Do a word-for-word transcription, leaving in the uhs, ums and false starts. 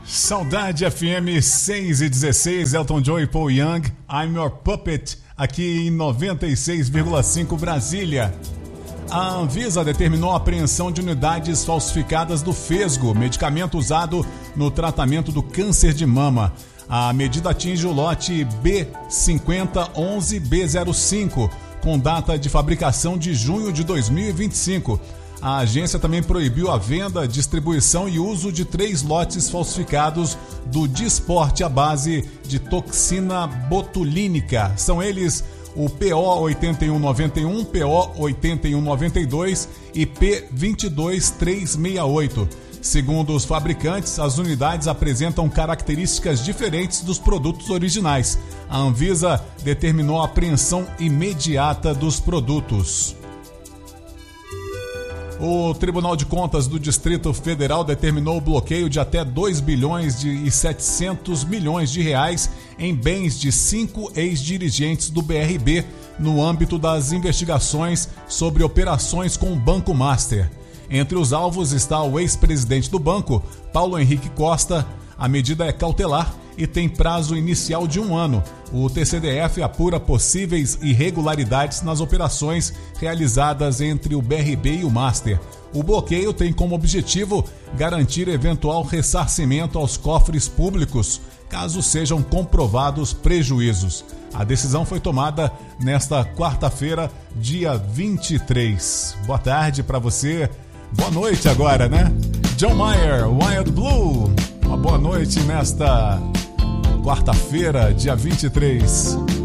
Saudade F M seis e dezesseis, Elton John e Paul Young, I'm Your Puppet, aqui em noventa e seis vírgula cinco Brasília. A Anvisa determinou a apreensão de unidades falsificadas do Fesgo, medicamento usado no tratamento do câncer de mama. A medida atinge o lote B cinco zero um um B zero cinco, com data de fabricação de junho de dois mil e vinte e cinco. A agência também proibiu a venda, distribuição e uso de três lotes falsificados do Dysport à base de toxina botulínica. São eles o P O oito um nove um, P O oito um nove dois e P dois dois três seis oito. Segundo os fabricantes, as unidades apresentam características diferentes dos produtos originais. A Anvisa determinou a apreensão imediata dos produtos. O Tribunal de Contas do Distrito Federal determinou o bloqueio de até dois bilhões e setecentos milhões de reais em bens de cinco ex-dirigentes do B R B no âmbito das investigações sobre operações com o Banco Master. Entre os alvos está o ex-presidente do banco, Paulo Henrique Costa. A medida é cautelar e tem prazo inicial de um ano. O T C D F apura possíveis irregularidades nas operações realizadas entre o B R B e o Master. O bloqueio tem como objetivo garantir eventual ressarcimento aos cofres públicos, caso sejam comprovados prejuízos. A decisão foi tomada nesta quarta-feira, dia vinte e três. Boa tarde para você. Boa noite agora, né? John Mayer, Wild Blue. Uma boa noite nesta quarta-feira, dia vinte e três.